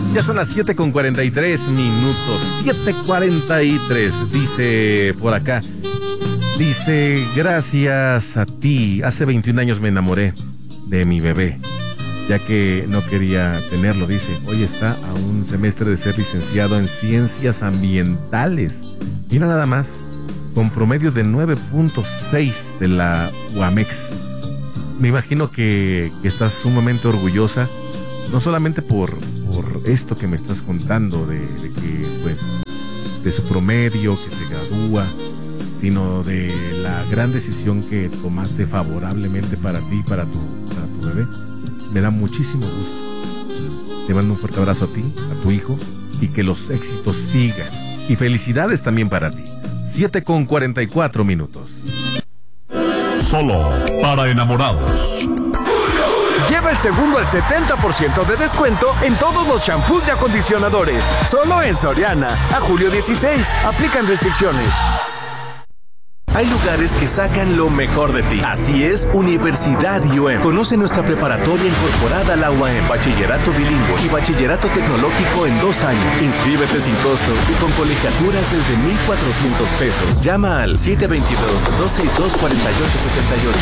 Ya son las 7:43 minutos. 7:43, dice por acá. Dice, gracias a ti, hace 21 años me enamoré de mi bebé, ya que no quería tenerlo, dice. Hoy está a un semestre de ser licenciado en Ciencias Ambientales. Mira nada más, con promedio de 9.6 de la UAMEX. Me imagino que estás sumamente orgullosa, no solamente por esto que me estás contando, de que, pues, de su promedio, que se gradúa, sino de la gran decisión que tomaste favorablemente para ti y para tu bebé. Me da muchísimo gusto. Te mando un fuerte abrazo a ti, a tu hijo, y que los éxitos sigan. Y felicidades también para ti. 7:44 minutos. Solo para enamorados. Lleva el segundo al 70% de descuento en todos los shampoos y acondicionadores. Solo en Soriana. A julio 16. Aplican restricciones. Hay lugares que sacan lo mejor de ti. Así es, Universidad IUM. Conoce nuestra preparatoria incorporada a la UAM, bachillerato bilingüe y bachillerato tecnológico en 2 años. Inscríbete sin costo y con colegiaturas desde 1,400 pesos. Llama al 722-262-4878.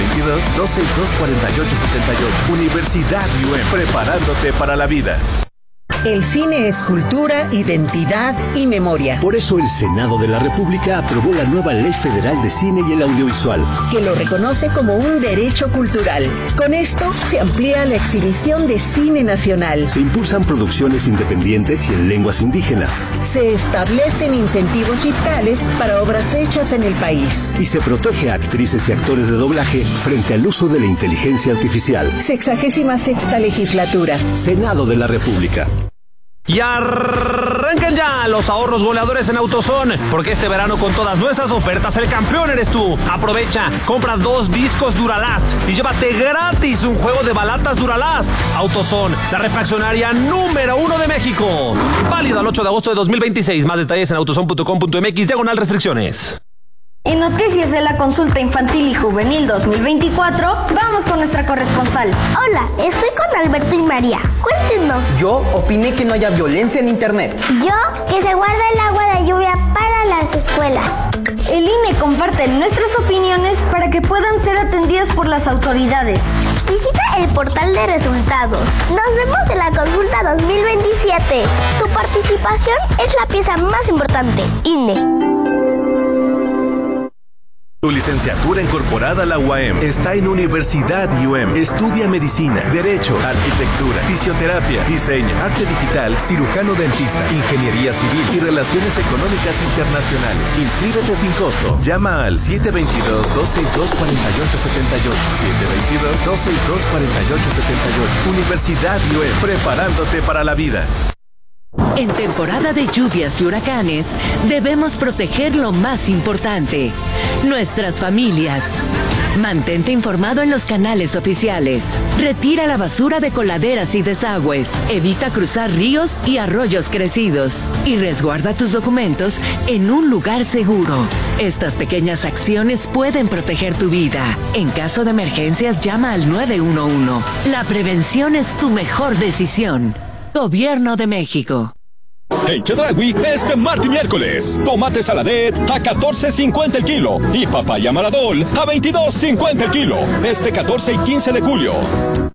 722-262-4878. Universidad IUM, preparándote para la vida. El cine es cultura, identidad y memoria. Por eso el Senado de la República aprobó la nueva Ley Federal de Cine y el Audiovisual, que lo reconoce como un derecho cultural. Con esto se amplía la exhibición de cine nacional. Se impulsan producciones independientes y en lenguas indígenas. Se establecen incentivos fiscales para obras hechas en el país. Y se protege a actrices y actores de doblaje frente al uso de la inteligencia artificial. 66ª legislatura. Senado de la República. Y arrancan ya los ahorros goleadores en AutoZone, porque este verano con todas nuestras ofertas el campeón eres tú. Aprovecha, compra 2 discos Duralast y llévate gratis un juego de balatas Duralast. AutoZone, la refaccionaria número 1 de México. Válido al 8 de agosto de 2026. Más detalles en autozone.com.mx/restricciones. En noticias de la consulta infantil y juvenil 2024, vamos con nuestra corresponsal. Hola, estoy con Alberto y María. Cuéntenos. Yo opiné que no haya violencia en internet. Yo, que se guarda el agua de lluvia para las escuelas. El INE comparte nuestras opiniones para que puedan ser atendidas por las autoridades. Visita el portal de resultados. Nos vemos en la consulta 2027. Tu participación es la pieza más importante. INE. Tu licenciatura incorporada a la UAM está en Universidad IUM. Estudia medicina, derecho, arquitectura, fisioterapia, diseño, arte digital, cirujano dentista, ingeniería civil y relaciones económicas internacionales. Inscríbete sin costo. Llama al 722-262-4878. 722-262-4878. Universidad IUM, preparándote para la vida. En temporada de lluvias y huracanes, debemos proteger lo más importante, nuestras familias. Mantente informado en los canales oficiales. Retira la basura de coladeras y desagües. Evita cruzar ríos y arroyos crecidos. Y resguarda tus documentos en un lugar seguro. Estas pequeñas acciones pueden proteger tu vida. En caso de emergencias, llama al 911. La prevención es tu mejor decisión. Gobierno de México. En Chedraui, este martes y miércoles, tomate saladet a $14.50 el kilo y papaya maradol a $22.50 el kilo. Este 14 y 15 de julio.